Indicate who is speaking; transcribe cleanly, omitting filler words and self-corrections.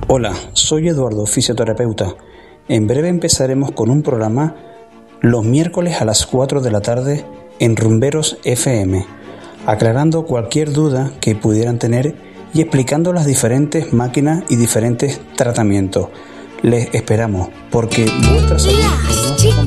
Speaker 1: Hola, soy Eduardo, fisioterapeuta. En breve empezaremos con un programa los miércoles a las 4 de la tarde en Rumberos FM, aclarando cualquier duda que pudieran tener y explicando las diferentes máquinas y diferentes tratamientos. Les esperamos, porque vuestra salud...